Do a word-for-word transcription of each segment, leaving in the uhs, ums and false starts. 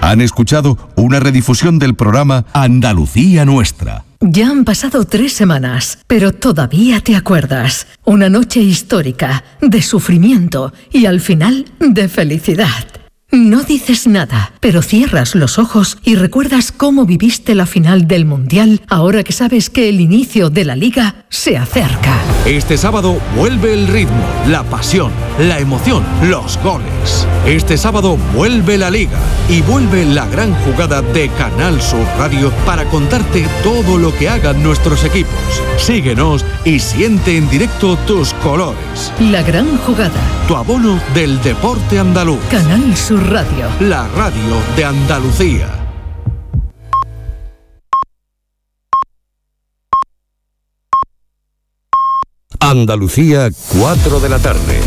Han escuchado una redifusión del programa Andalucía Nuestra. Ya han pasado tres semanas, pero todavía te acuerdas. Una noche histórica, de sufrimiento y al final de felicidad. No dices nada, pero cierras los ojos y recuerdas cómo viviste la final del Mundial ahora que sabes que el inicio de la Liga se acerca. Este sábado vuelve el ritmo, la pasión, la emoción, los goles. Este sábado vuelve la Liga y vuelve la gran jugada de Canal Sur Radio para contarte todo lo que hagan nuestros equipos. Síguenos y siente en directo tus colores. La gran jugada. Tu abono del deporte andaluz. Canal Sur Radio. La radio de Andalucía. Andalucía, cuatro de la tarde.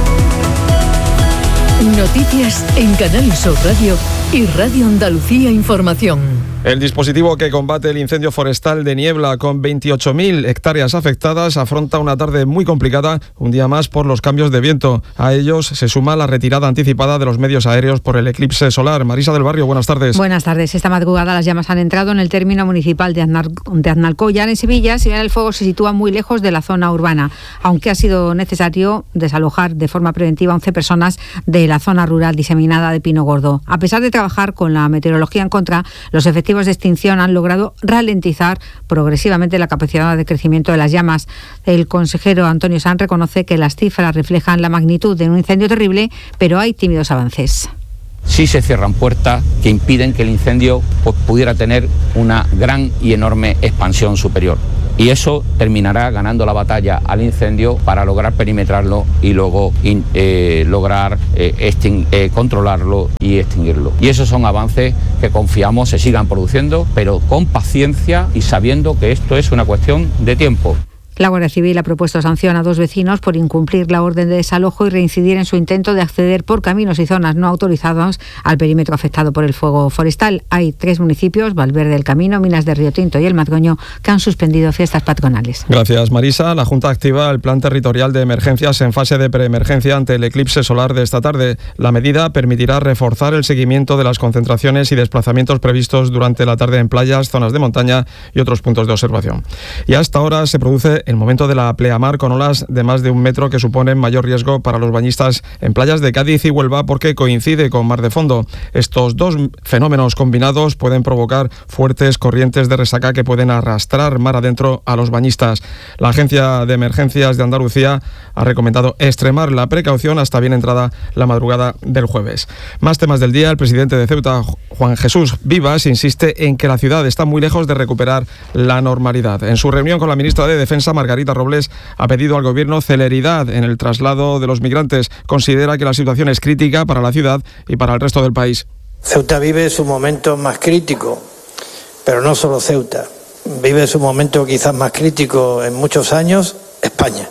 Noticias en Canal Sur Radio y Radio Andalucía Información. El dispositivo que combate el incendio forestal de Niebla, con veintiocho mil hectáreas afectadas, afronta una tarde muy complicada, un día más por los cambios de viento. A ellos se suma la retirada anticipada de los medios aéreos por el eclipse solar. Marisa del Barrio, buenas tardes. Buenas tardes. Esta madrugada las llamas han entrado en el término municipal de, Aznar, de Aznalcóllar, en Sevilla. Si bien el fuego se sitúa muy lejos de la zona urbana, aunque ha sido necesario desalojar de forma preventiva once personas de la zona rural diseminada de Pino Gordo. A pesar de trabajar con la meteorología en contra, los efectivos de extinción han logrado ralentizar progresivamente la capacidad de crecimiento de las llamas. El consejero Antonio Sanz reconoce que las cifras reflejan la magnitud de un incendio terrible, pero hay tímidos avances. Sí se cierran puertas que impiden que el incendio pues, pudiera tener una gran y enorme expansión superior. Y eso terminará ganando la batalla al incendio para lograr perimetrarlo y luego in, eh, lograr eh, exting, eh, controlarlo y extinguirlo. Y esos son avances que confiamos se sigan produciendo, pero con paciencia y sabiendo que esto es una cuestión de tiempo. La Guardia Civil ha propuesto sanción a dos vecinos por incumplir la orden de desalojo y reincidir en su intento de acceder por caminos y zonas no autorizados al perímetro afectado por el fuego forestal. Hay tres municipios, Valverde del Camino, Minas de Río Tinto y El Madroño, que han suspendido fiestas patronales. Gracias, Marisa. La Junta activa el Plan Territorial de Emergencias en fase de preemergencia ante el eclipse solar de esta tarde. La medida permitirá reforzar el seguimiento de las concentraciones y desplazamientos previstos durante la tarde en playas, zonas de montaña y otros puntos de observación. Y hasta ahora se produce el momento de la pleamar con olas de más de un metro que suponen mayor riesgo para los bañistas en playas de Cádiz y Huelva porque coincide con mar de fondo. Estos dos fenómenos combinados pueden provocar fuertes corrientes de resaca que pueden arrastrar mar adentro a los bañistas. La Agencia de Emergencias de Andalucía ha recomendado extremar la precaución hasta bien entrada la madrugada del jueves. Más temas del día. El presidente de Ceuta, Juan Jesús Vivas, insiste en que la ciudad está muy lejos de recuperar la normalidad. En su reunión con la ministra de Defensa, Margarita Robles, ha pedido al Gobierno celeridad en el traslado de los migrantes. Considera que la situación es crítica para la ciudad y para el resto del país. Ceuta vive su momento más crítico, pero no solo Ceuta. Vive su momento quizás más crítico en muchos años, España.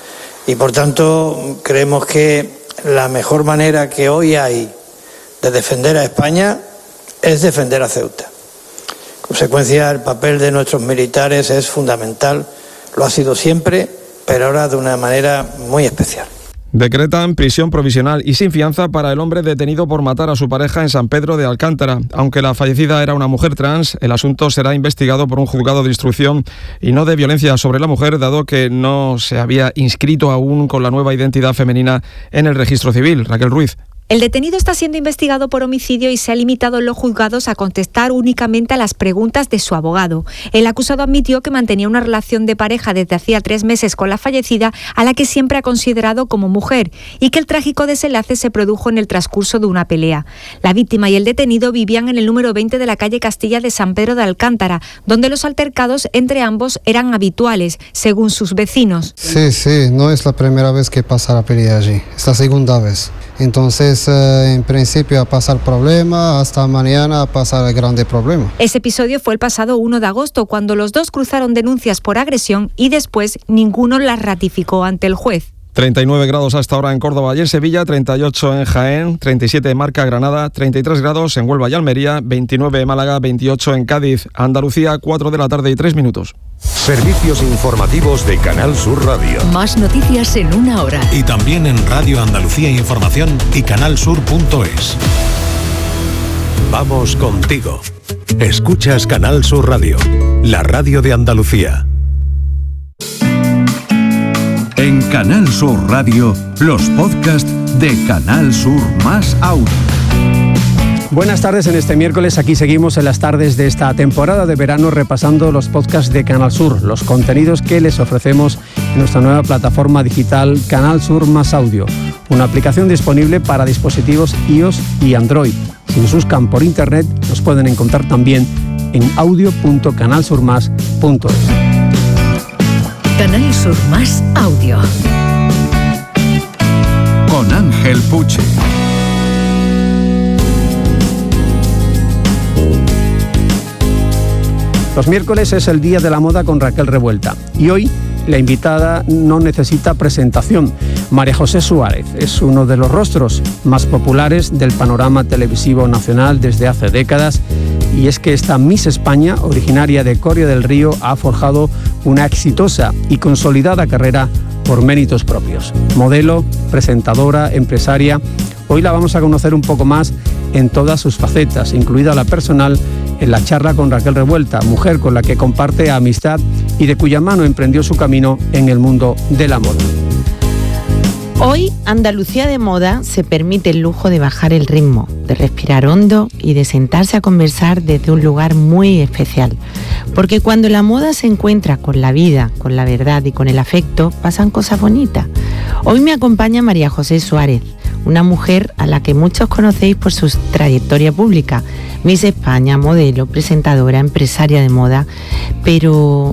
Y por tanto, creemos que la mejor manera que hoy hay de defender a España es defender a Ceuta. En consecuencia, el papel de nuestros militares es fundamental. Lo ha sido siempre, pero ahora de una manera muy especial. Decretan prisión provisional y sin fianza para el hombre detenido por matar a su pareja en San Pedro de Alcántara. Aunque la fallecida era una mujer trans, el asunto será investigado por un juzgado de instrucción y no de violencia sobre la mujer, dado que no se había inscrito aún con la nueva identidad femenina en el registro civil. Raquel Ruiz. El detenido está siendo investigado por homicidio y se ha limitado en los juzgados a contestar únicamente a las preguntas de su abogado. El acusado admitió que mantenía una relación de pareja desde hacía tres meses con la fallecida, a la que siempre ha considerado como mujer, y que el trágico desenlace se produjo en el transcurso de una pelea. La víctima y el detenido vivían en el número veinte de la calle Castilla de San Pedro de Alcántara, donde los altercados entre ambos eran habituales, según sus vecinos. Sí, sí, no es la primera vez que pasa la pelea allí, es la segunda vez. Entonces, eh, en principio, a pasar problema, hasta mañana a pasar el grande problema. Ese episodio fue el pasado uno de agosto, cuando los dos cruzaron denuncias por agresión y después ninguno las ratificó ante el juez. treinta y nueve grados hasta ahora en Córdoba y en Sevilla, treinta y ocho en Jaén, treinta y siete en Marca, Granada, treinta y tres grados en Huelva y Almería, veintinueve en Málaga, veintiocho en Cádiz, Andalucía, cuatro de la tarde y tres minutos. Servicios informativos de Canal Sur Radio. Más noticias en una hora. Y también en Radio Andalucía Información y canal sur punto es. Vamos contigo. Escuchas Canal Sur Radio, la radio de Andalucía. En Canal Sur Radio, los podcasts de Canal Sur Más Audio. Buenas tardes en este miércoles, aquí seguimos en las tardes de esta temporada de verano repasando los podcasts de Canal Sur, los contenidos que les ofrecemos en nuestra nueva plataforma digital Canal Sur Más Audio, una aplicación disponible para dispositivos iOS y Android. Si nos buscan por internet, nos pueden encontrar también en audio punto canal sur más punto es. Canal Sur Más Audio. Con Ángel Puche. Los miércoles es el Día de la Moda con Raquel Revuelta y hoy la invitada no necesita presentación. María José Suárez es uno de los rostros más populares del panorama televisivo nacional desde hace décadas, y es que esta Miss España, originaria de Coria del Río, ha forjado una exitosa y consolidada carrera por méritos propios. Modelo, presentadora, empresaria, hoy la vamos a conocer un poco más en todas sus facetas, incluida la personal, en la charla con Raquel Revuelta, mujer con la que comparte amistad y de cuya mano emprendió su camino en el mundo de la moda. Hoy, Andalucía de Moda se permite el lujo de bajar el ritmo, de respirar hondo y de sentarse a conversar desde un lugar muy especial. Porque cuando la moda se encuentra con la vida, con la verdad y con el afecto, pasan cosas bonitas. Hoy me acompaña María José Suárez, una mujer a la que muchos conocéis por su trayectoria pública, Miss España, modelo, presentadora, empresaria de moda, pero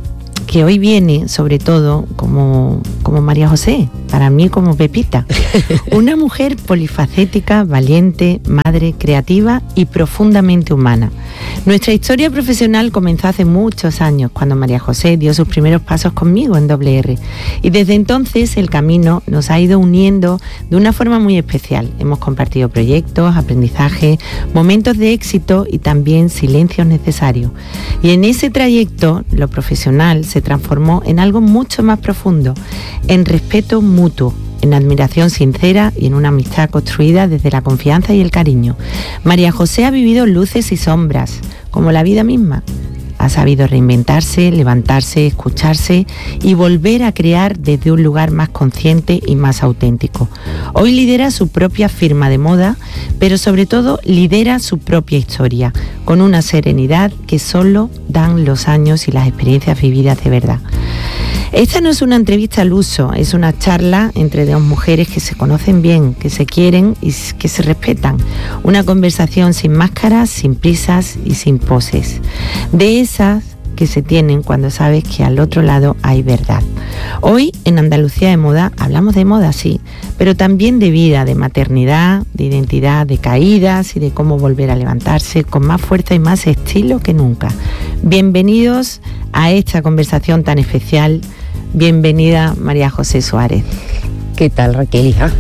que hoy viene sobre todo como, como María José, para mí como Pepita, una mujer polifacética, valiente, madre, creativa y profundamente humana. Nuestra historia profesional comenzó hace muchos años, cuando María José dio sus primeros pasos conmigo en doble erre, y desde entonces el camino nos ha ido uniendo de una forma muy especial. Hemos compartido proyectos, aprendizaje, momentos de éxito y también silencios necesarios. Y en ese trayecto, lo profesional se transformó en algo mucho más profundo, en respeto mutuo, en admiración sincera y en una amistad construida desde la confianza y el cariño. María José ha vivido luces y sombras, como la vida misma. Ha sabido reinventarse, levantarse, escucharse y volver a crear desde un lugar más consciente y más auténtico. Hoy lidera su propia firma de moda, pero sobre todo lidera su propia historia, con una serenidad que solo dan los años y las experiencias vividas de verdad. Esta no es una entrevista al uso, es una charla entre dos mujeres que se conocen bien, que se quieren y que se respetan. Una conversación sin máscaras, sin prisas y sin poses. De esas que se tienen cuando sabes que al otro lado hay verdad. Hoy en Andalucía de Moda hablamos de moda, sí, pero también de vida, de maternidad, de identidad, de caídas y de cómo volver a levantarse con más fuerza y más estilo que nunca. Bienvenidos a esta conversación tan especial. Bienvenida María José Suárez. ¿Qué tal, Raquel, hija?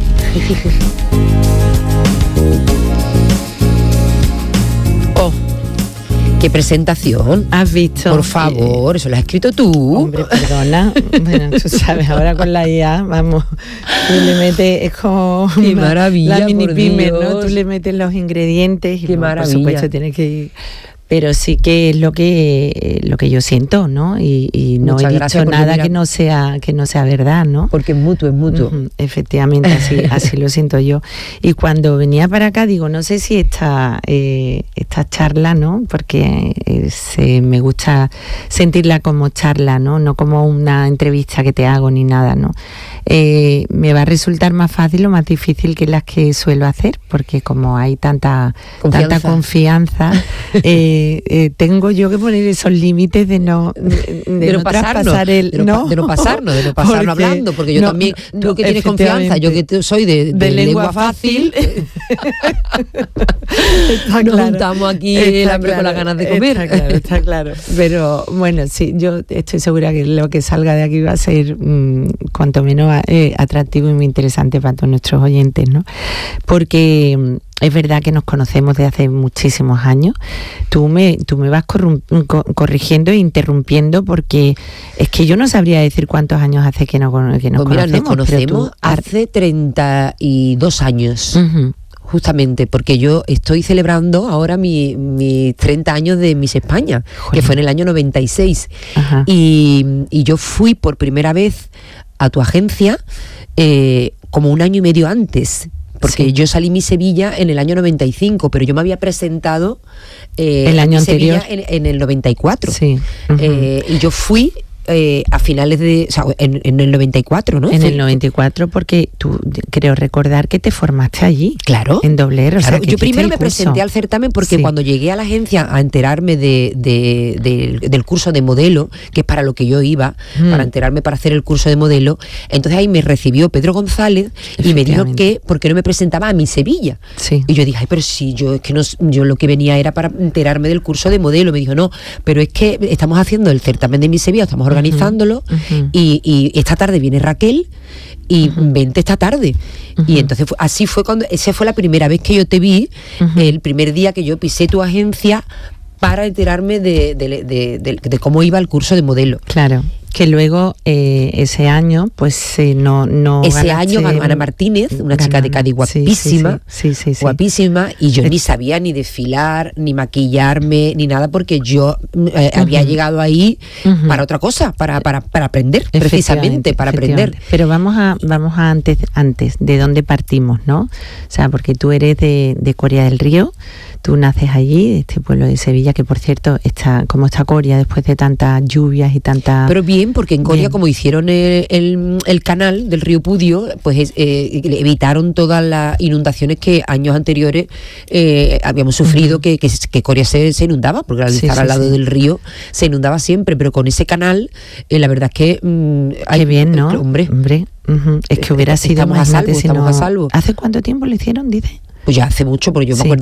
Oh, qué presentación. ¿Has visto? Por favor, eso lo has escrito tú. Hombre, perdona. Bueno, tú sabes, ahora con la I A, vamos, tú le metes, es como qué una, maravilla, la mini por pyme, Dios. ¿no? Tú le metes los ingredientes y qué luego, maravilla. por supuesto tienes que ir. Pero sí que es lo que lo que yo siento, ¿no? Y, y no Muchas he dicho nada mira, que no sea que no sea verdad, ¿no? Porque es mutuo, es mutuo. Uh-huh, efectivamente, así así lo siento yo. Y cuando venía para acá digo, no sé si esta eh, esta charla, ¿no? Porque eh, se, me gusta sentirla como charla, ¿no? No como una entrevista que te hago ni nada, ¿no? Eh, me va a resultar más fácil o más difícil que las que suelo hacer, porque como hay tanta confianza. tanta confianza. Eh, Eh, tengo yo que poner esos límites de no de, de, de no, no pasarnos, traspasar el de no, no de no pasarnos, de no pasarnos porque, hablando, porque yo no, también, tú no, que tienes confianza, yo que te, soy de, de, de lengua, lengua fácil, nos claro, juntamos aquí el hambre claro, con las ganas de comer. Está claro, está claro. Pero bueno, sí, yo estoy segura que lo que salga de aquí va a ser mmm, cuanto menos eh, atractivo y muy interesante para todos nuestros oyentes, ¿no? Porque mmm, es verdad que nos conocemos desde hace muchísimos años. Tú me, tú me vas corrum, co, corrigiendo e interrumpiendo porque es que yo no sabría decir cuántos años hace que, no, que nos pues mira, conocemos. Nos conocemos hace treinta y dos años. Uh-huh. justamente, porque yo estoy celebrando ahora mis mi treinta años de Miss España, Joder. que fue en el año noventa y seis. Y, y yo fui por primera vez a tu agencia eh, como un año y medio antes. Porque sí. yo salí Miss Sevilla en el año noventa y cinco, pero yo me había presentado eh, el año Miss anterior Sevilla en, en el noventa y cuatro. Sí. Uh-huh. eh, y yo fui eh, a finales de... O sea, en, en el noventa y cuatro, ¿no? En el noventa y cuatro, porque tú creo recordar que te formaste allí. Claro. En Dobler. O claro. sea, que yo primero me curso. presenté al certamen porque sí. cuando llegué a la agencia a enterarme de, de, de, del curso de modelo, que es para lo que yo iba, mm. para enterarme para hacer el curso de modelo, entonces ahí me recibió Pedro González y me dijo que por qué no me presentaba a Miss Sevilla. Sí. Y yo dije, ay, pero si yo es que no, yo lo que venía era para enterarme del curso de modelo. Me dijo, no, pero es que estamos haciendo el certamen de Miss Sevilla, estamos organizándolo. Uh-huh. Uh-huh. Y, y esta tarde viene Raquel y uh-huh. vente esta tarde. Uh-huh. Y entonces fue, así fue cuando, esa fue la primera vez que yo te vi, uh-huh. el primer día que yo pisé tu agencia para enterarme de, de, de, de, de cómo iba el curso de modelo. Claro. Que luego eh, ese año pues eh, no no ese año ganó Ana Martínez, una ganó, chica de Cádiz guapísima, sí, sí, sí, sí, guapísima, y yo ni sabía ni desfilar, ni maquillarme, ni nada, porque yo eh, uh-huh. había llegado ahí uh-huh. para otra cosa, para para, para aprender, precisamente para aprender. Pero vamos a vamos a antes antes de dónde partimos, ¿no? O sea, porque tú eres de, de Coria del Río, tú naces allí, de este pueblo de Sevilla, que por cierto está como está Coria después de tantas lluvias y tantas. Pero bien, porque en Coria, bien. como hicieron el, el, el canal del río Pudio, pues eh, evitaron todas las inundaciones que años anteriores eh, habíamos sufrido, uh-huh. que, que, que Coria se, se inundaba, porque al sí, estar sí, al lado sí. del río se inundaba siempre, pero con ese canal eh, la verdad es que mm, hay, qué bien, ¿no? Hombre, hombre uh-huh. es que hubiera sido estamos a salvo, si estamos no, a salvo. ¿Hace cuánto tiempo lo hicieron, dice? Pues ya hace mucho, porque yo sí. me acuerdo